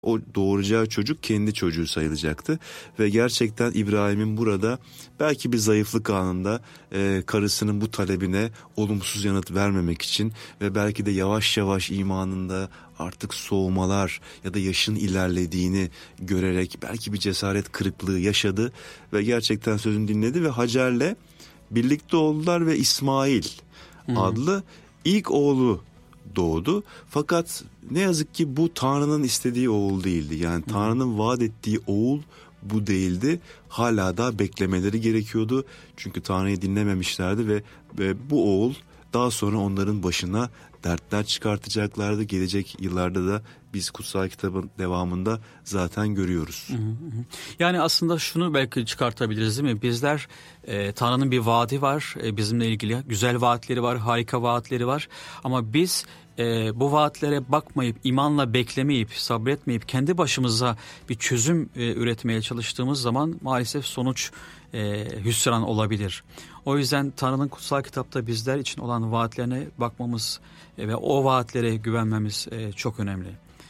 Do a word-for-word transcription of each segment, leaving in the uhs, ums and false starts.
o doğuracağı çocuk kendi çocuğu sayılacaktı. Ve gerçekten İbrahim'in burada belki bir zayıflık anında e, karısının bu talebine olumsuz yanıt vermemek için ve belki de yavaş yavaş imanında artık soğumalar ya da yaşın ilerlediğini görerek belki bir cesaret kırıklığı yaşadı ve gerçekten sözünü dinledi ve Hacer'le birlikte oldular ve İsmail hmm. adlı ilk oğlu doğdu. Fakat ne yazık ki bu Tanrı'nın istediği oğul değildi. Yani hmm. Tanrı'nın vaat ettiği oğul bu değildi. Hala da beklemeleri gerekiyordu. Çünkü Tanrı'yı dinlememişlerdi ve, ve bu oğul daha sonra onların başına dertler çıkartacaklardı. Gelecek yıllarda da biz kutsal kitabın devamında zaten görüyoruz. Hı hı. Yani aslında şunu belki çıkartabiliriz değil mi? Bizler e, Tanrı'nın bir vaadi var. E, bizimle ilgili güzel vaatleri var, harika vaatleri var. Ama biz e, bu vaatlere bakmayıp, imanla beklemeyip, sabretmeyip kendi başımıza bir çözüm e, üretmeye çalıştığımız zaman maalesef sonuç e, hüsran olabilir. O yüzden Tanrı'nın kutsal kitapta bizler için olan vaatlerine bakmamız e, ve o vaatlere güvenmemiz e, çok önemli.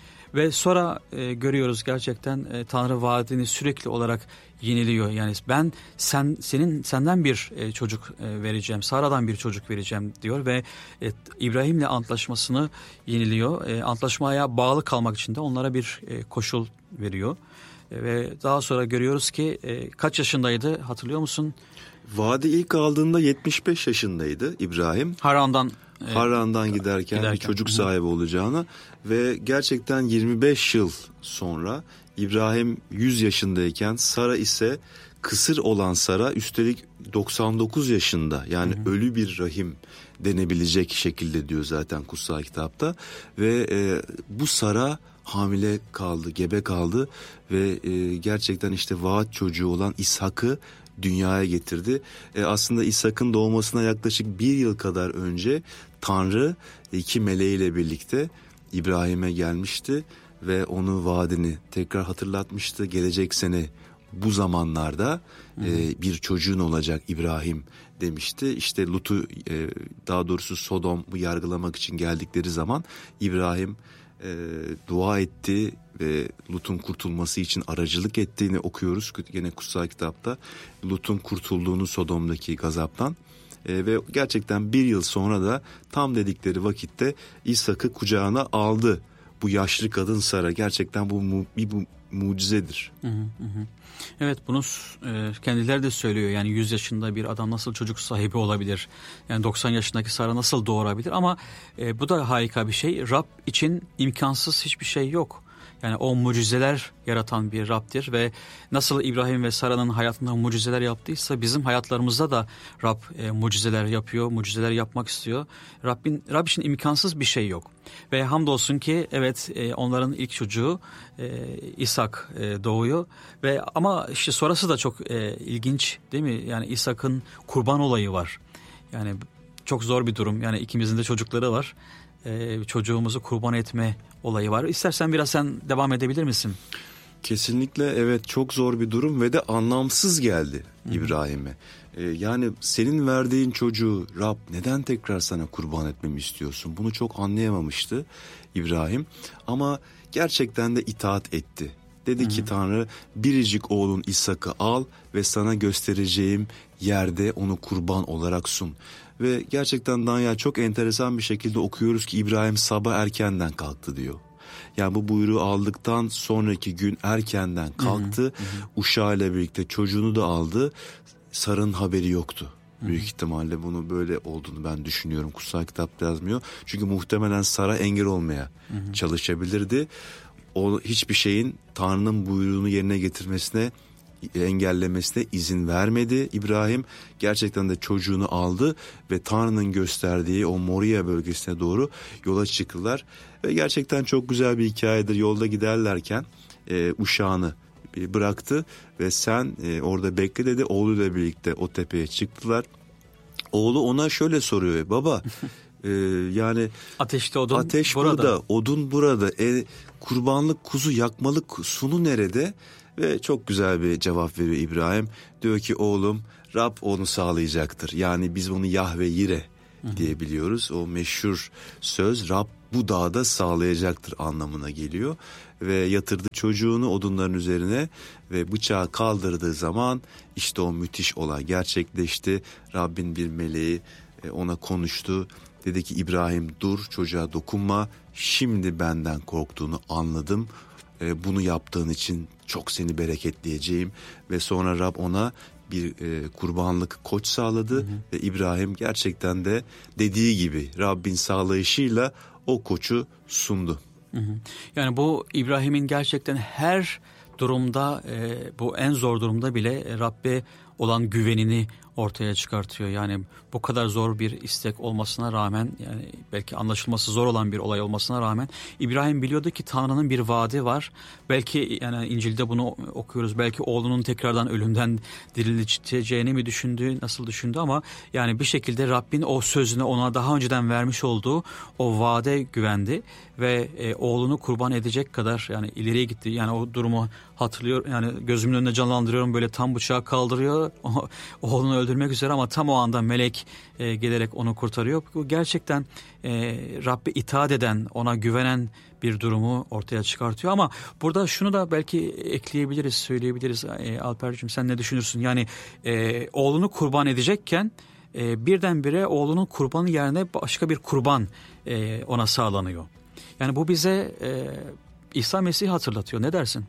Ve sonra e, görüyoruz gerçekten e, Tanrı vaadini sürekli olarak yeniliyor. Yani ben sen senin senden bir e, çocuk e, vereceğim, Sara'dan bir çocuk vereceğim diyor ve e, İbrahim'le antlaşmasını yeniliyor. E, antlaşmaya bağlı kalmak için de onlara bir e, koşul veriyor. E, ve daha sonra görüyoruz ki e, kaç yaşındaydı hatırlıyor musun? Vaadi ilk aldığında yetmiş beş yaşındaydı İbrahim. Haran'dan Harran'dan giderken, giderken bir çocuk sahibi olacağını ve gerçekten yirmi beş yıl sonra İbrahim yüz yaşındayken Sara ise kısır olan Sara üstelik doksan dokuz yaşında yani hı hı. ölü bir rahim denebilecek şekilde diyor zaten kutsal kitapta ve e, bu Sara hamile kaldı, gebe kaldı ve e, gerçekten işte vaat çocuğu olan İshak'ı dünyaya getirdi. E aslında İshak'ın doğmasına yaklaşık bir yıl kadar önce Tanrı iki meleğiyle birlikte İbrahim'e gelmişti ve onu vaadini tekrar hatırlatmıştı. Gelecek sene bu zamanlarda e, bir çocuğun olacak İbrahim demişti. İşte Lut'u e, daha doğrusu Sodom'u yargılamak için geldikleri zaman İbrahim e, dua etti ve Lut'un kurtulması için aracılık ettiğini okuyoruz gene kutsal kitapta. Lut'un kurtulduğunu Sodom'daki gazaptan e, ve gerçekten bir yıl sonra da tam dedikleri vakitte İshak'ı kucağına aldı. Bu yaşlı kadın Sara gerçekten bu mu, bir bu mucizedir. Hı hı hı. Evet bunu e, kendileri de söylüyor yani yüz yaşında bir adam nasıl çocuk sahibi olabilir? Yani doksan yaşındaki Sara nasıl doğurabilir? Ama e, bu da harika bir şey. Rab için imkansız hiçbir şey yok. Yani o mucizeler yaratan bir Rab'dir ve nasıl İbrahim ve Sara'nın hayatında mucizeler yaptıysa bizim hayatlarımızda da Rab e, mucizeler yapıyor, mucizeler yapmak istiyor. Rabbin, Rab için imkansız bir şey yok. Ve hamdolsun ki evet e, onların ilk çocuğu e, İshak e, doğuyor ve ama işte sonrası da çok e, ilginç değil mi? Yani İshak'ın kurban olayı var. Yani çok zor bir durum. Yani ikimizin de çocukları var. Ee, çocuğumuzu kurban etme olayı var. İstersen biraz sen devam edebilir misin? Kesinlikle evet çok zor bir durum ve de anlamsız geldi İbrahim'e. Ee, yani senin verdiğin çocuğu Rab neden tekrar sana kurban etmemi istiyorsun? Bunu çok anlayamamıştı İbrahim ama gerçekten de itaat etti. Dedi Hı-hı. ki Tanrı biricik oğlun İshak'ı al ve sana göstereceğim yerde onu kurban olarak sun. Ve gerçekten Danyal çok enteresan bir şekilde okuyoruz ki İbrahim sabah erkenden kalktı diyor. Yani bu buyruğu aldıktan sonraki gün erkenden kalktı. Hı hı. Uşağıyla birlikte çocuğunu da aldı. Sara'nın haberi yoktu. Hı hı. Büyük ihtimalle bunu böyle olduğunu ben düşünüyorum. Kutsal kitapta yazmıyor. Çünkü muhtemelen Sara engel olmaya hı hı. çalışabilirdi. O hiçbir şeyin Tanrı'nın buyruğunu yerine getirmesine engellemesine izin vermedi İbrahim. Gerçekten de çocuğunu aldı ve Tanrı'nın gösterdiği o Moria bölgesine doğru yola çıktılar. Ve gerçekten çok güzel bir hikayedir. Yolda giderlerken e, uşağını bıraktı ve sen e, orada bekle dedi. Oğluyla birlikte o tepeye çıktılar. Oğlu ona şöyle soruyor. Baba e, yani ateşte odun ateş burada. burada, odun burada. E, kurbanlık kuzu yakmalık sunu nerede? Ve çok güzel bir cevap veriyor İbrahim. Diyor ki oğlum Rab onu sağlayacaktır. Yani biz bunu Yahve Yire diyebiliyoruz. O meşhur söz Rab bu dağda sağlayacaktır anlamına geliyor. Ve yatırdı çocuğunu odunların üzerine ve bıçağı kaldırdığı zaman işte o müthiş olay gerçekleşti. Rabbin bir meleği ona konuştu. Dedi ki İbrahim dur, çocuğa dokunma, şimdi benden korktuğunu anladım. Bunu yaptığın için çok seni bereketleyeceğim. Ve sonra Rab ona bir e, kurbanlık koç sağladı. Hı hı. Ve İbrahim gerçekten de dediği gibi Rabbin sağlayışıyla o koçu sundu. Hı hı. Yani bu İbrahim'in gerçekten her durumda, e, bu en zor durumda bile Rabbe olan güvenini ortaya çıkartıyor. Yani bu kadar zor bir istek olmasına rağmen, yani belki anlaşılması zor olan bir olay olmasına rağmen İbrahim biliyordu ki Tanrı'nın bir vaadi var. Belki yani İncil'de bunu okuyoruz. Belki oğlunun tekrardan ölümden dirileceğini mi düşündü, nasıl düşündü ama yani bir şekilde Rabbin o sözüne ona daha önceden vermiş olduğu o vaade güvendi ve e, oğlunu kurban edecek kadar yani ileriye gitti. Yani o durumu hatırlıyor, yani gözümün önünde canlandırıyorum, böyle tam bıçağı kaldırıyor oğlunu öldürmek üzere ama tam o anda melek e, gelerek onu kurtarıyor. Bu gerçekten e, Rabbe itaat eden, ona güvenen bir durumu ortaya çıkartıyor. Ama burada şunu da belki ekleyebiliriz, söyleyebiliriz. E, Alper'cığım sen ne düşünürsün? Yani e, oğlunu kurban edecekken e, birdenbire oğlunun kurbanı yerine başka bir kurban e, ona sağlanıyor. Yani bu bize e, İsa Mesih'i hatırlatıyor. Ne dersin?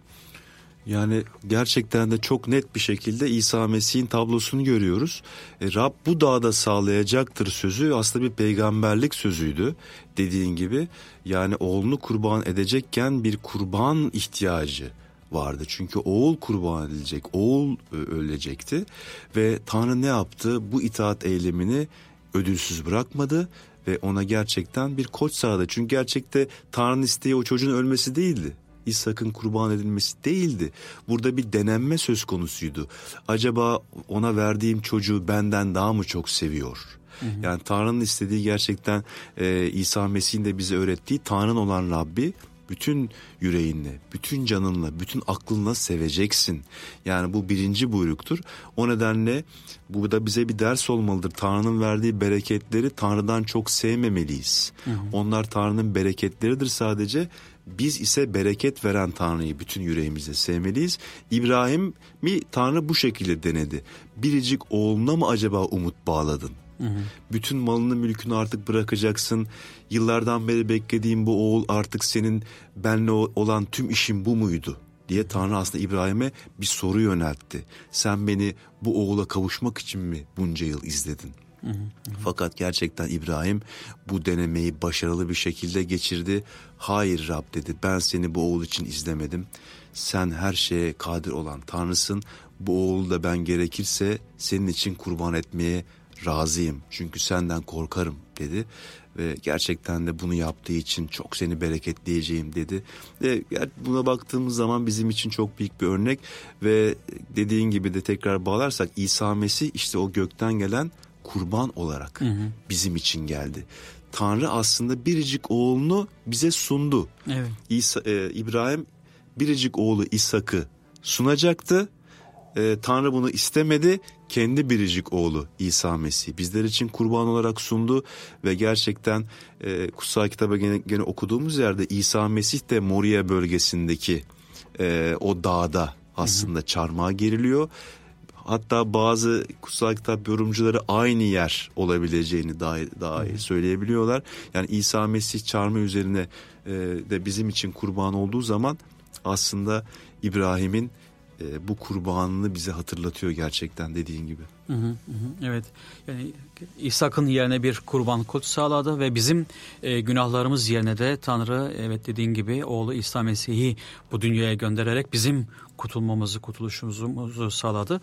Yani gerçekten de çok net bir şekilde İsa Mesih'in tablosunu görüyoruz. E, Rab bu dağda sağlayacaktır sözü aslında bir peygamberlik sözüydü dediğin gibi. Yani oğlunu kurban edecekken bir kurban ihtiyacı vardı. Çünkü oğul kurban edilecek, oğul ölecekti. Ve Tanrı ne yaptı? Bu itaat eylemini ödülsüz bırakmadı ve ona gerçekten bir koç sağladı. Çünkü gerçekte Tanrı'nın isteği o çocuğun ölmesi değildi. İshak'ın kurban edilmesi değildi. Burada bir denenme söz konusuydu. Acaba ona verdiğim çocuğu benden daha mı çok seviyor? Hı hı. Yani Tanrı'nın istediği gerçekten e, İsa Mesih'in de bize öğrettiği Tanrı'nın olan Rabbi bütün yüreğinle, bütün canınla, bütün aklınla seveceksin. Yani bu birinci buyruktur. O nedenle bu da bize bir ders olmalıdır. Tanrı'nın verdiği bereketleri Tanrı'dan çok sevmemeliyiz. Hı hı. Onlar Tanrı'nın bereketleridir sadece. Biz ise bereket veren Tanrı'yı bütün yüreğimizle sevmeliyiz. İbrahim'i Tanrı bu şekilde denedi. Biricik oğluna mı acaba umut bağladın? Hı hı. Bütün malını mülkünü artık bırakacaksın. Yıllardan beri beklediğim bu oğul artık senin benle olan tüm işin bu muydu? Diye Tanrı aslında İbrahim'e bir soru yöneltti. Sen beni bu oğula kavuşmak için mi bunca yıl izledin? Hı hı hı. Fakat gerçekten İbrahim bu denemeyi başarılı bir şekilde geçirdi. Hayır Rab dedi, ben seni bu oğul için izlemedim. Sen her şeye kadir olan Tanrısın. Bu oğulu da ben gerekirse senin için kurban etmeye razıyım. Çünkü senden korkarım dedi. Ve gerçekten de bunu yaptığı için çok seni bereketleyeceğim dedi. Ve buna baktığımız zaman bizim için çok büyük bir örnek. Ve dediğin gibi de tekrar bağlarsak İsa Mesih işte o gökten gelen kurban olarak hı hı. bizim için geldi. Tanrı aslında biricik oğlunu bize sundu. Evet. İsa, e, İbrahim biricik oğlu İshak'ı sunacaktı. E, Tanrı bunu istemedi. Kendi biricik oğlu İsa Mesih bizler için kurban olarak sundu ve gerçekten e, kutsal kitaba gene, gene okuduğumuz yerde İsa Mesih de Moria bölgesindeki e, o dağda aslında hı hı. çarmıha geriliyor. Hatta bazı kutsal kitap yorumcuları aynı yer olabileceğini dahi, dahi söyleyebiliyorlar. Yani İsa Mesih çarmıh üzerine e, de bizim için kurban olduğu zaman aslında İbrahim'in e, bu kurbanını bize hatırlatıyor gerçekten dediğin gibi. Hı hı hı. Evet, yani İshak'ın yerine bir kurban koç sağladı ve bizim e, günahlarımız yerine de Tanrı evet dediğin gibi oğlu İsa Mesih'i bu dünyaya göndererek bizim kurtulmamızı, kurtuluşumuzu sağladı.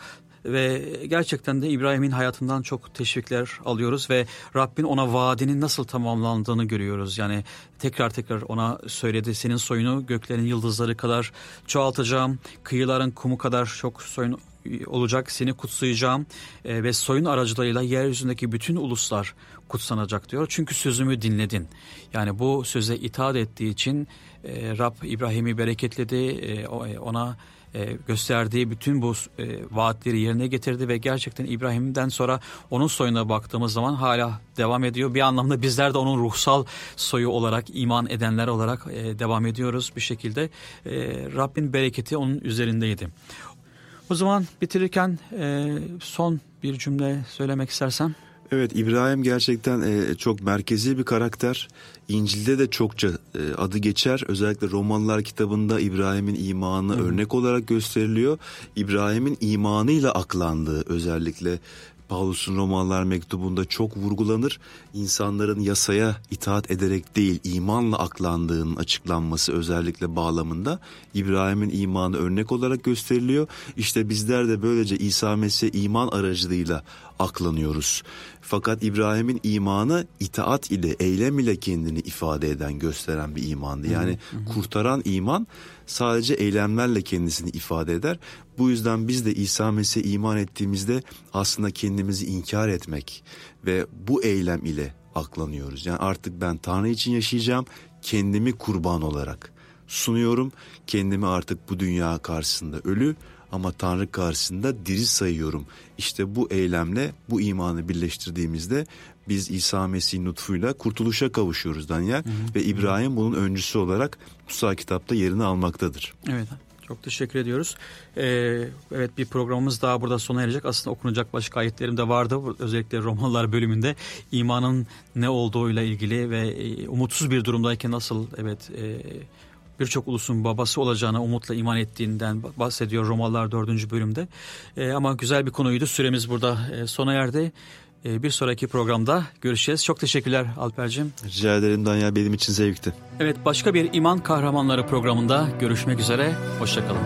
Ve gerçekten de İbrahim'in hayatından çok teşvikler alıyoruz ve Rabbin ona vaadinin nasıl tamamlandığını görüyoruz. Yani tekrar tekrar ona söyledi, senin soyunu göklerin yıldızları kadar çoğaltacağım, kıyıların kumu kadar çok soyunu olacak, seni kutsayacağım e, ve soyun aracılığıyla yeryüzündeki bütün uluslar kutsanacak diyor. Çünkü sözümü dinledin. Yani bu söze itaat ettiği için e, Rab İbrahim'i bereketledi, e, ona e, gösterdiği bütün bu e, vaatleri yerine getirdi ve gerçekten İbrahim'den sonra onun soyuna baktığımız zaman hala devam ediyor. Bir anlamda bizler de onun ruhsal soyu olarak, iman edenler olarak e, devam ediyoruz bir şekilde. E, Rabbin bereketi onun üzerindeydi. O zaman bitirirken e, son bir cümle söylemek istersen. Evet, İbrahim gerçekten e, çok merkezi bir karakter. İncil'de de çokça e, adı geçer. Özellikle Romalılar kitabında İbrahim'in imanı Hı. örnek olarak gösteriliyor. İbrahim'in imanıyla aklandığı özellikle Pavlus'un Romalılar mektubunda çok vurgulanır. İnsanların yasaya itaat ederek değil, imanla aklandığının açıklanması özellikle bağlamında İbrahim'in imanı örnek olarak gösteriliyor. İşte bizler de böylece İsa Mesih'e iman aracılığıyla aklanıyoruz. Fakat İbrahim'in imanı itaat ile, eylem ile kendini ifade eden, gösteren bir imandı. Yani hı hı. kurtaran iman sadece eylemlerle kendisini ifade eder. Bu yüzden biz de İsa Mesih'e iman ettiğimizde aslında kendimizi inkar etmek ve bu eylem ile aklanıyoruz. Yani artık ben Tanrı için yaşayacağım, kendimi kurban olarak sunuyorum. Kendimi artık bu dünya karşısında ölü ama Tanrı karşısında diri sayıyorum. İşte bu eylemle bu imanı birleştirdiğimizde biz İsa Mesih'in lütfuyla kurtuluşa kavuşuyoruz Daniel. Hı hı. Ve İbrahim bunun öncüsü olarak kutsal kitapta yerini almaktadır. Evet, çok teşekkür ediyoruz. Ee, evet, bir programımız daha burada sona erecek. Aslında okunacak başka ayetlerim de vardı. Özellikle Romalılar bölümünde imanın ne olduğuyla ilgili ve umutsuz bir durumdayken nasıl evet e, birçok ulusun babası olacağına umutla iman ettiğinden bahsediyor Romalılar dördüncü bölümde. E, ama güzel bir konuydu. Süremiz burada e, sona erdi. E, bir sonraki programda görüşeceğiz. Çok teşekkürler Alper'cim. Rica ederim Danya, benim için zevkti. Evet, başka bir İman Kahramanları programında görüşmek üzere. Hoşçakalın.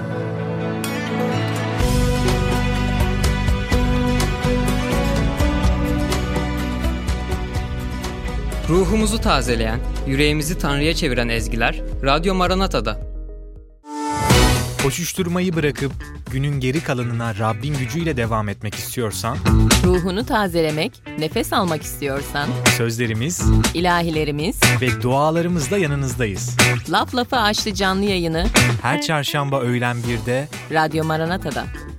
Ruhumuzu tazeleyen, yüreğimizi Tanrı'ya çeviren ezgiler Radyo Maranata'da. Koşuşturmayı bırakıp günün geri kalanına Rabbin gücüyle devam etmek istiyorsan, ruhunu tazelemek, nefes almak istiyorsan, sözlerimiz, ilahilerimiz ve dualarımızla yanınızdayız. Laf Lafı Açtı canlı yayını her çarşamba öğlen birde Radyo Maranata'da.